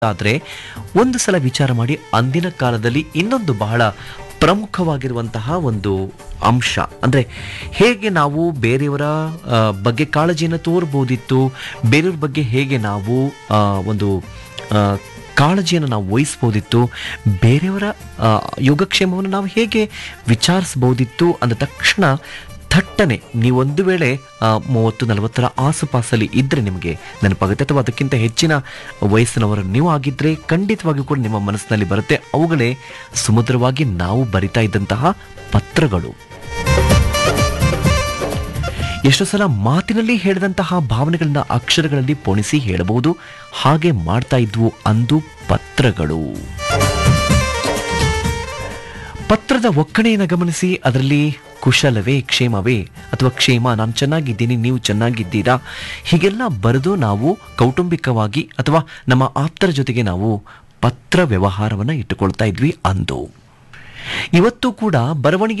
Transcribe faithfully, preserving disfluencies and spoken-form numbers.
ಆದರೆ ಒಂದು ಸಲ ವಿಚಾರ ಮಾಡಿ, ಅಂದಿನ ಕಾಲದಲ್ಲಿ ಇನ್ನೊಂದು ಬಹಳ ಪ್ರಮುಖವಾಗಿರುವಂತಹ ಒಂದು ಅಂಶ ಅಂದರೆ ಹೇಗೆ ನಾವು ಬೇರೆಯವರ ಆ, ಬಗ್ಗೆ ಕಾಳಜಿಯನ್ನು ತೋರ್ಬೋದಿತ್ತು, ಬೇರೆಯವ್ರ ಬಗ್ಗೆ ಹೇಗೆ ನಾವು ಆ, ಒಂದು ಆ, ಕಾಳಜಿಯನ್ನು ನಾವು ವಹಿಸ್ಬೋದಿತ್ತು, ಬೇರೆಯವರ ಆ, ಯೋಗಕ್ಷೇಮವನ್ನು ನಾವು ಹೇಗೆ ವಿಚಾರಿಸ್ಬೋದಿತ್ತು ಅಂದ ತಕ್ಷಣ ಥಟ್ಟನೆ ನೀವೊಂದು ವೇಳೆ ಆ, ಮೂವತ್ತು ನಲವತ್ತರ ಆಸುಪಾಸಲ್ಲಿ ಇದ್ದರೆ ನಿಮಗೆ ನೆನಪಾಗುತ್ತೆ, ಅಥವಾ ಅದಕ್ಕಿಂತ ಹೆಚ್ಚಿನ ವಯಸ್ಸಿನವರು ನೀವು ಆಗಿದ್ದರೆ ಖಂಡಿತವಾಗಿಯೂ ಕೂಡ ನಿಮ್ಮ ಮನಸ್ಸಿನಲ್ಲಿ ಬರುತ್ತೆ. ಅವುಗಳೇ ಸುಮಧುರವಾಗಿ ನಾವು ಬರಿತಾ ಇದ್ದಂತಹ ಪತ್ರಗಳು. ಎಷ್ಟೋ ಸಲ ಮಾತಿನಲ್ಲಿ ಹೇಳಿದಂತಹ ಭಾವನೆಗಳನ್ನ ಅಕ್ಷರಗಳಲ್ಲಿ ಪೊಣಿಸಿ ಹೇಳಬಹುದು, ಹಾಗೆ ಮಾಡ್ತಾ ಇದ್ವು ಅಂದು ಪತ್ರಗಳು. ಪತ್ರದ ಒಕ್ಕಣೆಯನ್ನು ಗಮನಿಸಿ, ಅದರಲ್ಲಿ ಕುಶಲವೇ, ಕ್ಷೇಮವೇ ಅಥವಾ ಕ್ಷೇಮ, ನಾನು ಚೆನ್ನಾಗಿದ್ದೀನಿ, ನೀವು ಚೆನ್ನಾಗಿದ್ದೀರಾ, ಹೀಗೆಲ್ಲ ಬರೆದು ನಾವು ಕೌಟುಂಬಿಕವಾಗಿ ಅಥವಾ ನಮ್ಮ ಆಪ್ತರ ಜೊತೆಗೆ ನಾವು ಪತ್ರ ವ್ಯವಹಾರವನ್ನು ಇಟ್ಟುಕೊಳ್ತಾ ಇದ್ವಿ ಅಂದು. ಇವತ್ತು ಕೂಡ ಬರವಣಿಗೆ